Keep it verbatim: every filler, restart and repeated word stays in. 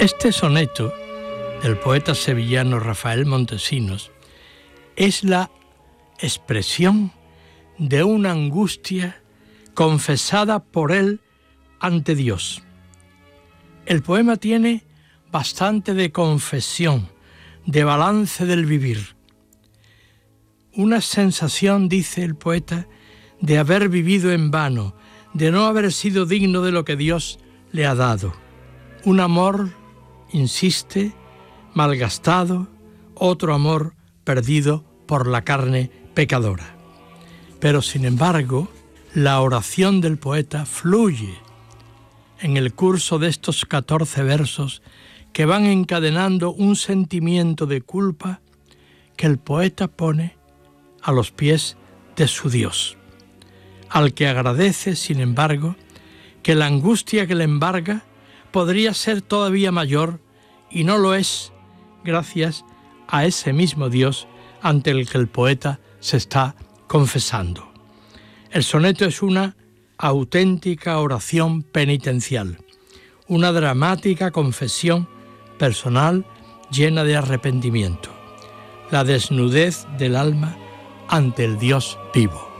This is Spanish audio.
Este soneto del poeta sevillano Rafael Montesinos es la expresión de una angustia confesada por él ante Dios. El poema tiene bastante de confesión, de balance del vivir. Una sensación, dice el poeta, de haber vivido en vano, de no haber sido digno de lo que Dios le ha dado. Un amor, insiste, malgastado, otro amor perdido por la carne pecadora. Pero sin embargo, la oración del poeta fluye en el curso de estos catorce versos que van encadenando un sentimiento de culpa que el poeta pone a los pies de su Dios, al que agradece, sin embargo, que la angustia que le embarga podría ser todavía mayor y no lo es gracias a ese mismo Dios ante el que el poeta se está confesando. El soneto es una auténtica oración penitencial, una dramática confesión personal llena de arrepentimiento, la desnudez del alma ante el Dios vivo.